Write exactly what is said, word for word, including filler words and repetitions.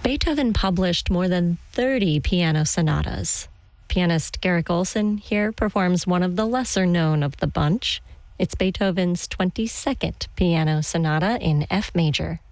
Beethoven published more than thirty piano sonatas. Pianist Garrick Olson here performs one of the lesser known of the bunch. It's Beethoven's twenty-second piano sonata in F major.